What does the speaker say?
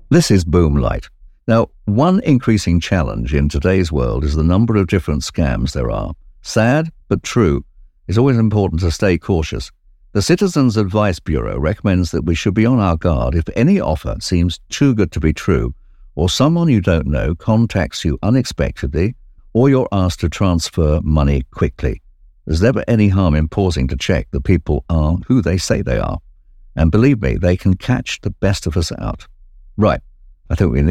This is Boomlight. Now, one increasing challenge in today's world is the number of different scams there are. Sad, but true. It's always important to stay cautious. The Citizens Advice Bureau recommends that we should be on our guard if any offer seems too good to be true, or someone you don't know contacts you unexpectedly, or you're asked to transfer money quickly. There's never any harm in pausing to check that people are who they say they are. And believe me, they can catch the best of us out. Right, I think we need